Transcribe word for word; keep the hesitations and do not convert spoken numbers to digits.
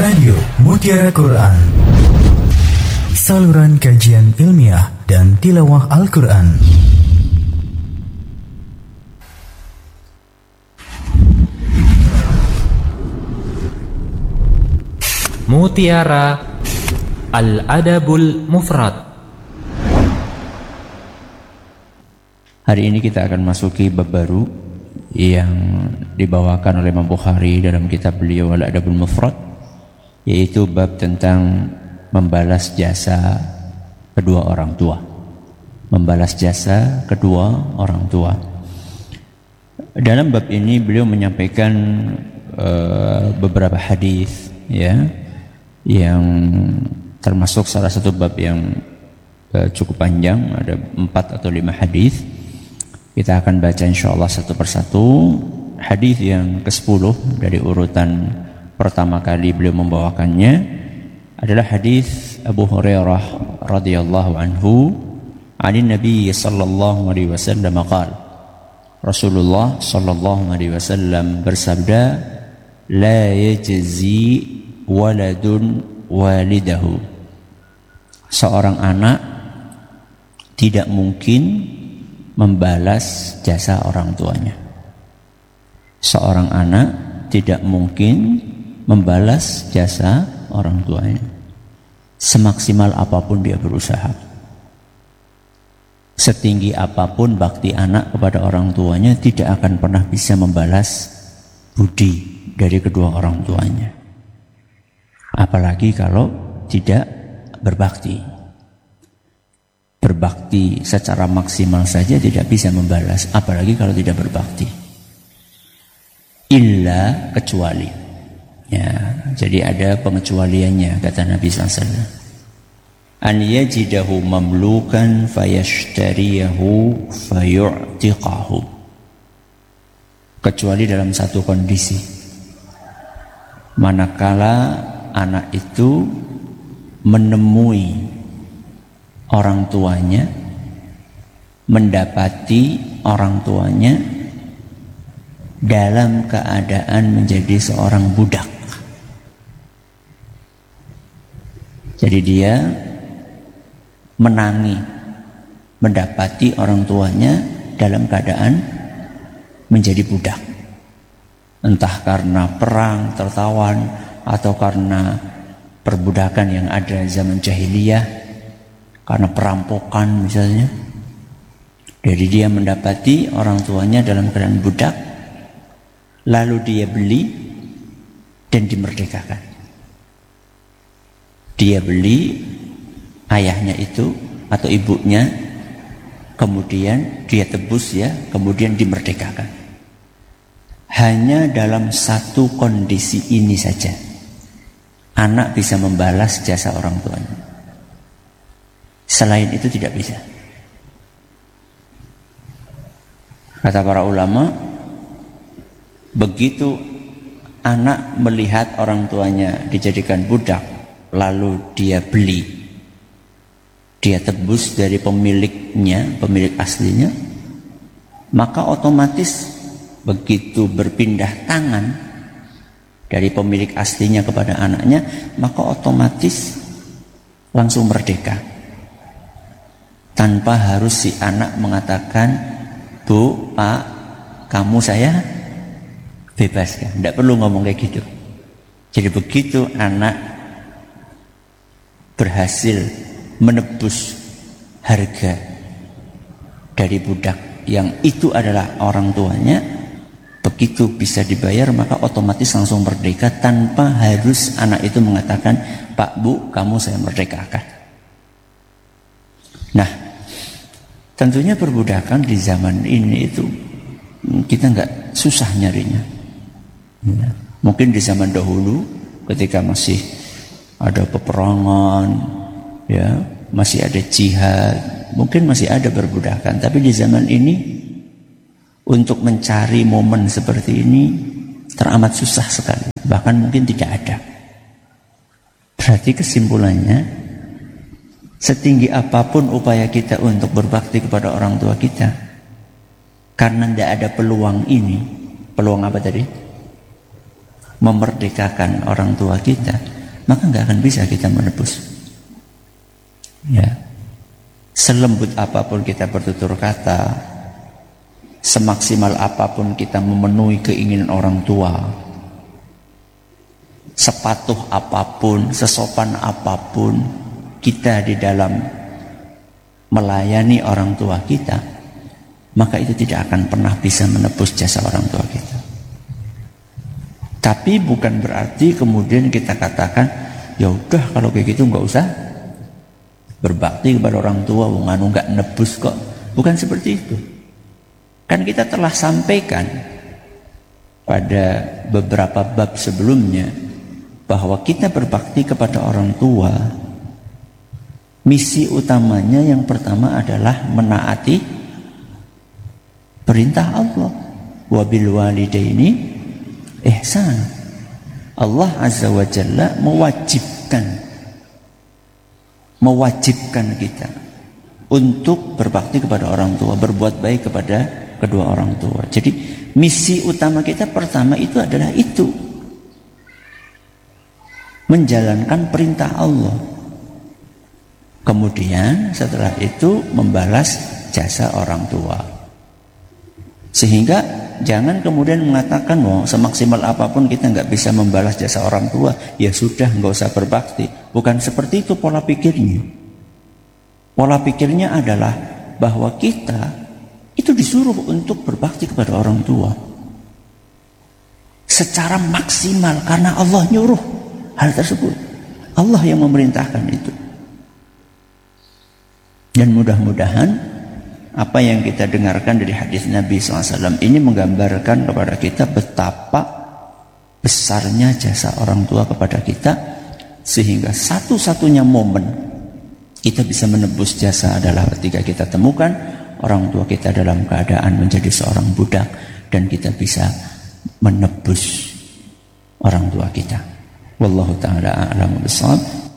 Radio Mutiara Quran, saluran kajian ilmiah dan tilawah Al-Quran. Mutiara Al-Adabul Mufrad. Hari ini kita akan masuki bab baru yang dibawakan oleh Imam Bukhari dalam kitab beliau Al-Adabul Mufrad, yaitu bab tentang membalas jasa kedua orang tua. Membalas jasa kedua orang tua. Dalam bab ini beliau menyampaikan uh, beberapa hadis, ya, yang termasuk salah satu bab yang uh, cukup panjang, ada empat atau lima hadis. Kita akan baca insyaallah satu persatu. Hadis yang kesepuluh dari urutan pertama kali beliau membawakannya adalah hadis Abu Hurairah radhiyallahu anhu, "An Nabi sallallahu alaihi wasallam qala." Rasulullah sallallahu alaihi wasallam bersabda, "La yajzi waladun walidahu." Seorang anak tidak mungkin membalas jasa orang tuanya. Seorang anak tidak mungkin membalas jasa orang tuanya, semaksimal apapun dia berusaha. Setinggi apapun bakti anak kepada orang tuanya, tidak akan pernah bisa membalas budi dari kedua orang tuanya. Apalagi kalau tidak berbakti. Berbakti secara maksimal saja tidak bisa membalas, apalagi kalau tidak berbakti. Illa, kecuali. Ya, jadi ada pengecualiannya, kata Nabi sallallahu alaihi wasallam. An yajidahu mamlukan fayashtariyahu fayu'tiqahu. Kecuali dalam satu kondisi. Manakala anak itu menemui orang tuanya, mendapati orang tuanya dalam keadaan menjadi seorang budak. Jadi dia menangi, mendapati orang tuanya dalam keadaan menjadi budak. Entah karena perang, tertawan, atau karena perbudakan yang ada zaman jahiliyah, karena perampokan misalnya. Jadi dia mendapati orang tuanya dalam keadaan budak, lalu dia beli dan dimerdekakan. Dia beli ayahnya itu atau ibunya, kemudian dia tebus, ya, kemudian dimerdekakan. Hanya dalam satu kondisi ini saja anak bisa membalas jasa orang tuanya. Selain itu tidak bisa. Kata para ulama, begitu anak melihat orang tuanya dijadikan budak, lalu dia beli, dia tebus dari pemiliknya, pemilik aslinya, maka otomatis begitu berpindah tangan dari pemilik aslinya kepada anaknya, maka otomatis langsung merdeka. Tanpa harus si anak mengatakan, "Bu, Pak, kamu saya bebaskan." Tidak perlu ngomong kayak gitu. Jadi begitu anak berhasil menebus harga dari budak yang itu adalah orang tuanya, begitu bisa dibayar, maka otomatis langsung merdeka tanpa harus anak itu mengatakan, "Pak, Bu, kamu saya merdekakan." Nah, tentunya perbudakan di zaman ini itu kita nggak susah nyarinya. Ya. Mungkin di zaman dahulu ketika masih ada peperangan, ya, masih ada jihad, mungkin masih ada perbudakan. Tapi di zaman ini untuk mencari momen seperti ini teramat susah sekali, bahkan mungkin tidak ada. Berarti kesimpulannya, setinggi apapun upaya kita untuk berbakti kepada orang tua kita, karena tidak ada peluang ini. Peluang apa tadi? memerdekakan orang tua kita, maka nggak akan bisa kita menebus. Ya, selembut apapun kita bertutur kata, semaksimal apapun kita memenuhi keinginan orang tua, sepatuh apapun, sesopan apapun kita di dalam melayani orang tua kita, maka itu tidak akan pernah bisa menebus jasa orang tua kita. Tapi bukan berarti kemudian kita katakan, ya udah kalau kayak gitu nggak usah berbakti kepada orang tua, wong anu nggak nebus kok. Bukan seperti itu. Kan kita telah sampaikan pada beberapa bab sebelumnya bahwa kita berbakti kepada orang tua, misi utamanya yang pertama adalah menaati perintah Allah. Wa bil walidaini ihsan. Allah Azza wa Jalla mewajibkan mewajibkan kita untuk berbakti kepada orang tua, berbuat baik kepada kedua orang tua. Jadi misi utama kita pertama itu adalah itu, menjalankan perintah Allah. Kemudian setelah itu membalas jasa orang tua. Sehingga jangan kemudian mengatakan, wah semaksimal apapun kita nggak bisa membalas jasa orang tua, ya sudah nggak usah berbakti. Bukan seperti itu pola pikirnya. Pola pikirnya adalah bahwa kita itu disuruh untuk berbakti kepada orang tua secara maksimal karena Allah nyuruh hal tersebut. Allah yang memerintahkan itu. Dan mudah-mudahan apa yang kita dengarkan dari hadis Nabi shallallahu alaihi wasallam ini menggambarkan kepada kita betapa besarnya jasa orang tua kepada kita, sehingga satu-satunya momen kita bisa menebus jasa adalah ketika kita temukan orang tua kita dalam keadaan menjadi seorang budak dan kita bisa menebus orang tua kita. Wallahu ta'ala a'lamu bishawab.